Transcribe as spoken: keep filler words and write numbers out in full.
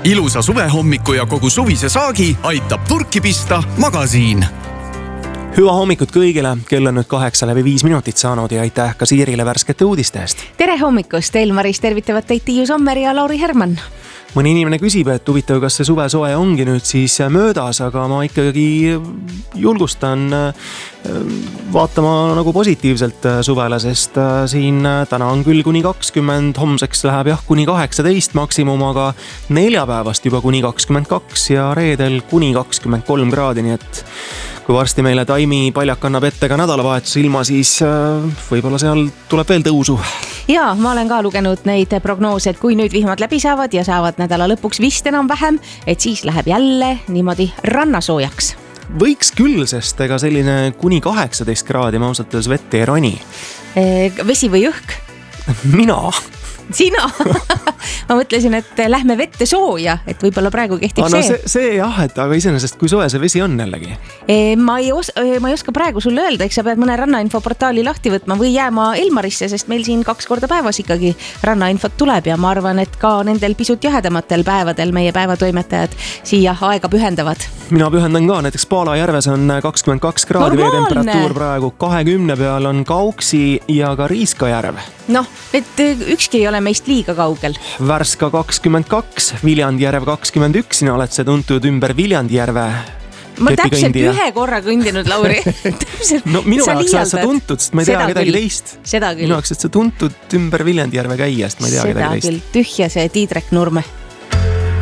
Ilusa suvehommiku ja kogu suvise saagi aitab turki pista Magasiin. Hüva hommikut kõigile, kell on nüüd kaheksa läbi viis minutit saanud ja aitäh ka Siirile värskete uudiste eest. Tere hommikust, Elmaris tervitavad teid Tiiu Sommer ja Lauri Herman. Mõni inimene küsib, et huvitav, kas see suve soe ongi nüüd siis möödas, aga ma ikkagi julgustan vaatama nagu positiivselt suvele, sest siin täna on küll kuni kakskümmend, homseks läheb jah kuni kaheksateist maksimum, aga neljapäevast juba kuni kakskümmend kaks ja reedel kuni kakskümmend kolm kraadi, nii et kui varsti meile Taimi paljak annab ette ka nädalavahetuse ilma, siis võib-olla seal tuleb veel tõusu. Jaa, ma olen ka lugenud neid prognoose, et kui nüüd vihmad läbi saavad ja saavad nädala lõpuks vist enam vähem, et siis läheb jälle niimoodi rannasoojaks. Võiks küll, sest ega selline kuni kaheksateist kraadi ma ausalt öeldes vette ei roni. Vesi või õhk? Mina? Sina? Ma mõtlesin, et lähme vette sooja, et võib-olla praegu kehtib no, see. see. See jah, et aga iseenesest kui soe see vesi on jällegi? Ma ei, os- ma ei oska praegu sulle öelda, eks sa pead mõne rannainfoportaali lahti võtma või jääma Elmarisse, sest meil siin kaks korda päevas ikkagi rannainfot tuleb ja ma arvan, et ka nendel pisut jahedamatel päevadel meie päevatoimetajad siia aega pühendavad. Mina pühendan ka, näiteks Paala järves on kakskümmend kaks kraadi, veetemperatuur praegu kahekümne peal on Kauksi ja ka Riiska järv. Noh, et ükski ei ole meist liiga kaugel. Värska kakskümmend kaks, Viljandjärv kakskümmend üks, sina oled see tuntud ümber Viljandjärve. Ma täpselt ühe korra kõndinud, Lauri. No minu jaoks oled sa tuntud, sest ma ei tea seda kedagi küll. teist. Seda küll. Minu jaoks oled sa tuntud ümber Viljandjärve käia, sest ma ei tea seda kedagi teist. Seda küll, tühja see Tiidrek Nurme.